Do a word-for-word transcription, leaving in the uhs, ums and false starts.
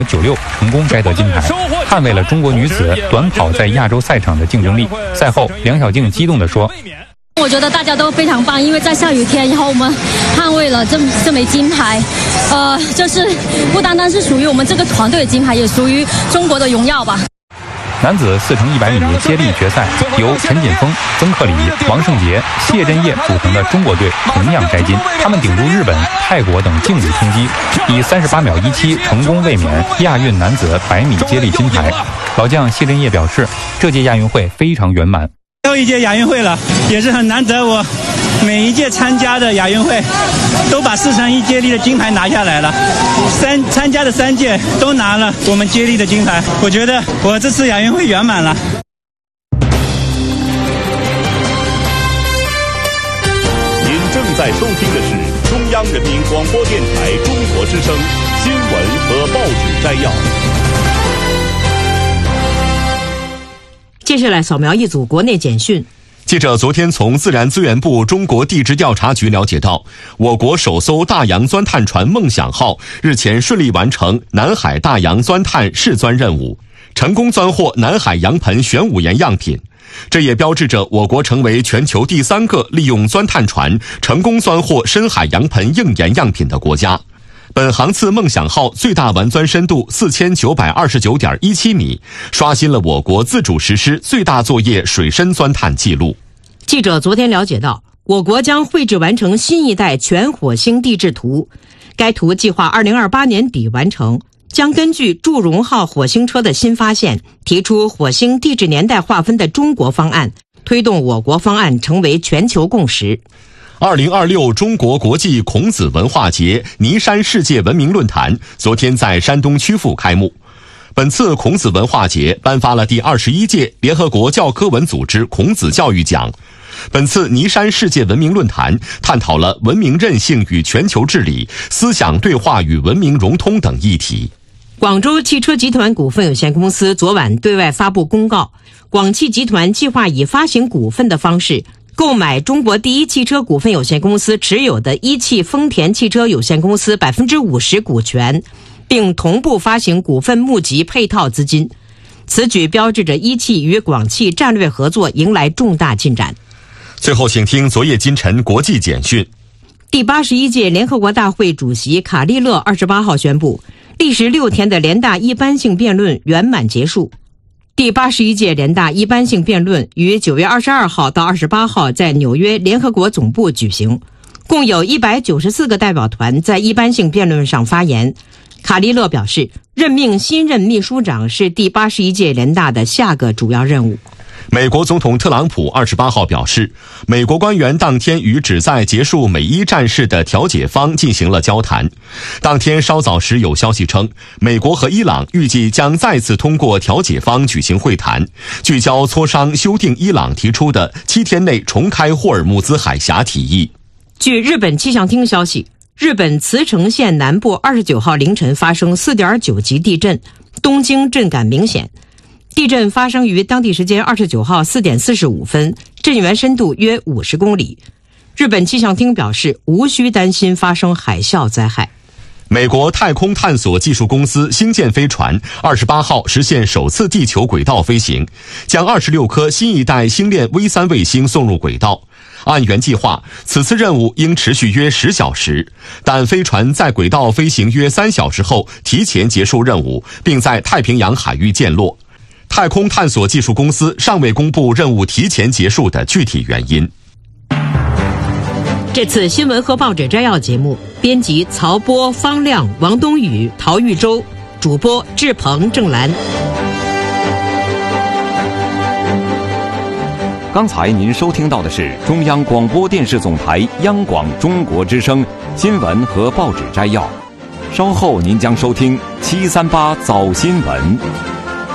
九六成功摘得金牌，捍卫了中国女子短跑在亚洲赛场的竞争力。赛后，梁晓静激动地说：“ 我觉得大家都非常棒，因为在下雨天，然后我们捍卫了这这枚金牌，呃，就是不单单是属于我们这个团队的金牌，也属于中国的荣耀吧。” 男子四乘一百米接力决赛，由陈锦锋、曾克礼、王胜杰、谢震业组成的中国队同样摘金。他们顶住日本、泰国等劲旅冲击，以三十八秒一七成功卫冕亚运男子百米接力金牌。老将谢震业表示，这届亚运会非常圆满。 最后一届亚运会了，也是很难得，我每一届参加的亚运会都把四乘一接力的金牌拿下来了，三参加的三届都拿了我们接力的金牌，我觉得我这次亚运会圆满了。 您正在收听的是中央人民广播电台中国之声新闻和报纸摘要。 接下来扫描一组国内简讯。 记者昨天从自然资源部中国地质调查局了解到，我国首艘大洋钻探船梦想号日前顺利完成南海大洋钻探试钻任务，成功钻获南海洋盆玄武岩样品。这也标志着我国成为全球第三个利用钻探船成功钻获深海洋盆硬岩样品的国家。本航次梦想号最大完钻深度四千九百二十九点一七米，刷新了我国自主实施最大作业水深钻探记录。 记者昨天了解到，我国将绘制完成新一代全火星地质图，该图计划二零二八年底完成，将根据祝融号火星车的新发现，提出火星地质年代划分的中国方案，推动我国方案成为全球共识。 二零二六中国国际孔子文化节尼山世界文明论坛昨天在山东曲阜开幕。本次孔子文化节颁发了第二十一届联合国教科文组织孔子教育奖。本次尼山世界文明论坛探讨了文明韧性与全球治理、思想对话与文明融通等议题。 广州汽车集团股份有限公司昨晚对外发布公告，广汽集团计划以发行股份的方式购买中国第一汽车股份有限公司持有的一汽丰田汽车有限公司百分之五十股权，并同步发行股份募集配套资金。此举标志着一汽与广汽战略合作迎来重大进展。 最后，请听昨夜今晨国际简讯。 第八十一届联合国大会主席卡利勒二十八号宣布，历时六天的联大一般性辩论圆满结束。第八十一届联大一般性辩论于九月二十二号到二十八号在纽约联合国总部举行，共有一百九十四个代表团在一般性辩论上发言。卡利勒表示，任命新任秘书长是第八十一届联大的下个主要任务。 美国总统特朗普二十八号表示，美国官员当天与旨在结束美伊战事的调解方进行了交谈。当天稍早时有消息称，美国和伊朗预计将再次通过调解方举行会谈，聚焦磋商修订伊朗提出的七天内重开霍尔木兹海峡提议。 据日本气象厅消息，日本茨城县南部二十九号凌晨发生 四点九 级地震，东京震感明显。地震发生于当地时间二十九号四点四十五分，震源深度约五十公里。日本气象厅表示，无需担心发生海啸灾害。 美国太空探索技术公司星舰飞船二十八号实现首次地球轨道飞行，将二十六颗新一代星链 V 三 卫星送入轨道。按原计划，此次任务应持续约十小时，但飞船在轨道飞行约三小时后提前结束任务，并在太平洋海域降落。太空探索技术公司尚未公布任务提前结束的具体原因。 这次新闻和报纸摘要节目，编辑曹波、方亮、王东宇、陶玉洲，主播志鹏、郑兰。 刚才您收听到的是中央广播电视总台央广中国之声新闻和报纸摘要。稍后您将收听七三八早新闻。